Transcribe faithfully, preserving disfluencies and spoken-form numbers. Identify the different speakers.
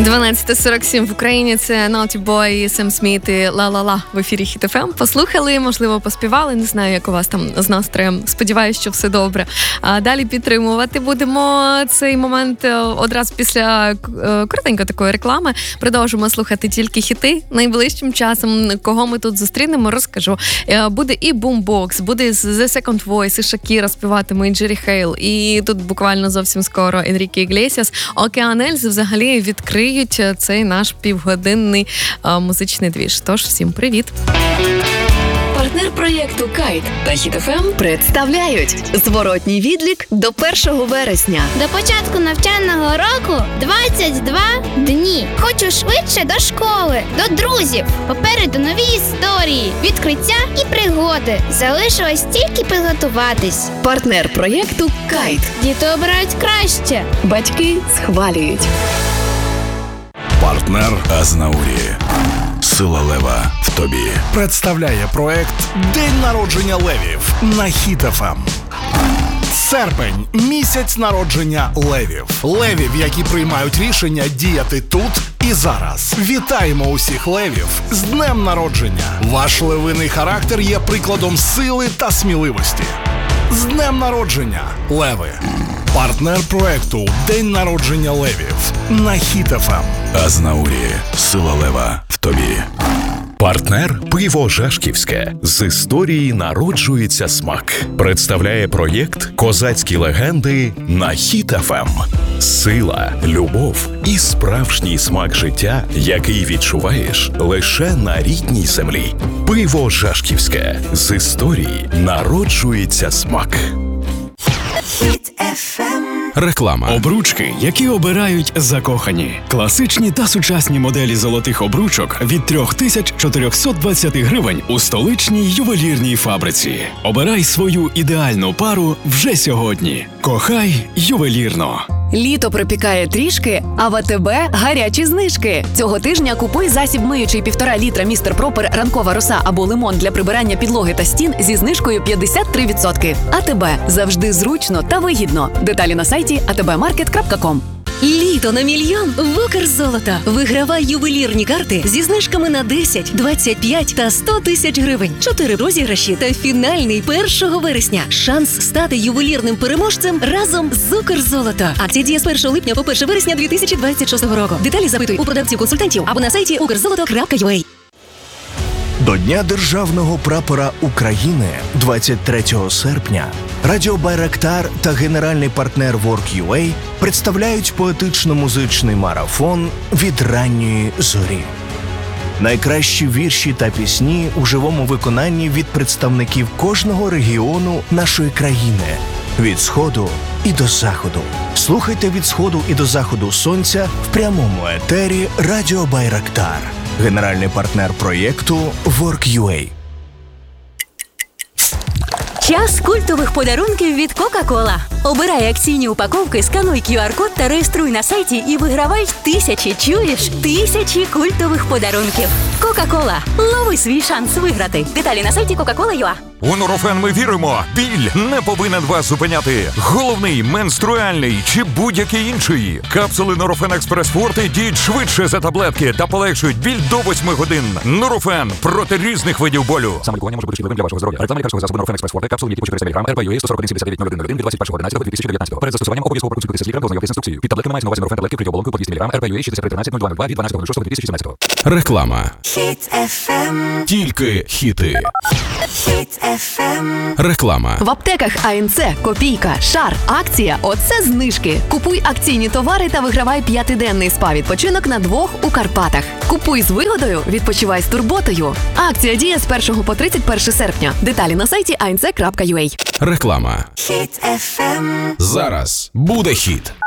Speaker 1: дванадцята сорок сім в Україні. Це Naughty Boy, Сем Сміт і Ла-Ла-Ла в ефірі Хіт еф ем. Послухали, можливо, поспівали. Не знаю, як у вас там з настроєм. Сподіваюсь, що все добре. А далі підтримувати будемо цей момент одразу після коротенької такої реклами. Продовжимо слухати тільки хіти. Найближчим часом, кого ми тут зустрінемо, розкажу. Буде і Boombox, буде The Second Voice, і Шакіра співатиме, і Джері Хейл. І тут буквально зовсім скоро Енріке Іглесіас. Океан Ельзи взагалі відкриють цей наш півгодинний а, музичний двіж. Тож, всім привіт!
Speaker 2: Партнер проєкту «Кайт» та Хіт еф ем представляють зворотній відлік до першого вересня.
Speaker 3: До початку навчального року двадцять два дні. Хочу швидше до школи, до друзів. Попереду нові історії, відкриття і пригоди. Залишилось тільки підготуватись.
Speaker 2: Партнер проєкту «Кайт».
Speaker 3: Діти обирають краще.
Speaker 2: Батьки схвалюють.
Speaker 4: Партнер Азнаурі. Сила лева в тобі. Представляє проект «День народження левів» на Хіт еф ем. Серпень – місяць народження левів. Левів, які приймають рішення діяти тут і зараз. Вітаємо усіх левів з днем народження. Ваш левиний характер є прикладом сили та сміливості. З днем народження, леви! Партнер проекту «День народження левів» на Хіт еф ем. Азнаурі. Сила лева в тобі.
Speaker 5: Партнер «Пиво Жашківське». З історії народжується смак. Представляє проєкт «Козацькі легенди» на Хіт еф ем. Сила, любов і справжній смак життя, який відчуваєш лише на рідній землі. Пиво Жашківське. З історії народжується смак.
Speaker 6: Хіт еф ем.
Speaker 7: Реклама. Обручки, які обирають закохані. Класичні та сучасні моделі золотих обручок від три тисячі чотириста двадцять гривень у столичній ювелірній фабриці. Обирай свою ідеальну пару вже сьогодні. Кохай ювелірно.
Speaker 2: Літо припікає трішки, а в а те бе гарячі знижки. Цього тижня купуй засіб миючий півтора літра містер Пропер ранкова роса або лимон для прибирання підлоги та стін зі знижкою п'ятдесят три відсотки. а те бе – завжди зручно та вигідно. Деталі на сайті а те бе маркет крапка ком.
Speaker 8: Літо на мільйон в Укрзолото. Вигравай ювелірні карти зі знижками на десять, двадцять п'ять та сто тисяч гривень. Чотири розіграші та фінальний першого вересня. Шанс стати ювелірним переможцем разом з Укрзолото. Акція діє з першого липня по перше вересня дві тисячі двадцять шостого року. Деталі запитуй у продавців-консультантів або на сайті укрзолото крапка ю а.
Speaker 9: До Дня Державного прапора України двадцять третього серпня Радіо Байрактар та генеральний партнер Work.ua представляють поетично-музичний марафон «Від ранньої зорі». Найкращі вірші та пісні у живому виконанні від представників кожного регіону нашої країни. Від сходу і до заходу. Слухайте від сходу і до заходу сонця в прямому етері Радіо Байрактар. Генеральний партнер проєкту Work.ua.
Speaker 8: Час культових подарунків від Кока-Кола. Обирай акційні упаковки, скануй кю ар-код та реєструй на сайті і вигравай тисячі, чуєш? Тисячі культових подарунків. Кока-Кола. Лови свій шанс виграти. Деталі на сайті кока кола крапка ю а.
Speaker 10: У Нурофен ми віримо. Біль не повинен вас зупиняти. Головний, менструальний чи будь-який інший. Капсули Нурофен Експрес Форте діють швидше за таблетки та полегшують біль до восьми годин. Нурофен проти різних видів болю. Саме лікування може бути шкідливим для вашого здоров'я. Реклама лікарського засобу Нурофен Експрес Форте. Капсули, які по чотириста міліграм, ер пе ю ей сто сорок один сімдесят дев'ять нуль один нуль один від двадцять першого одинадцятого дві тисячі дев'ятнадцятого. Перед застосуванням обов'язково проконсультуйте десять лікарів, ознайомтесь з інструкцією. Під таблетками мається на увазі Нурофен таблетки при оболонку по двісті міліграм, ер пе ю ей шістдесят три тринадцять нуль два нуль два від дванадцятого шостого дві тисячі сімнадцятого.
Speaker 7: Реклама.
Speaker 6: Хіт еф ем.
Speaker 7: Тільки хіти.
Speaker 6: Хіт еф ем.
Speaker 7: Реклама.
Speaker 2: В аптеках а ен це, Копійка, Шар, акція «Оце знижки». Купуй акційні товари та вигравай п'ятиденний спа-відпочинок на двох у Карпатах. Купуй з вигодою, відпочивай з турботою. Акція діє з першого по тридцять перше серпня. Деталі на сайті а ен це крапка ю а.
Speaker 7: Реклама.
Speaker 6: Хіт еф ем.
Speaker 7: Зараз буде хіт.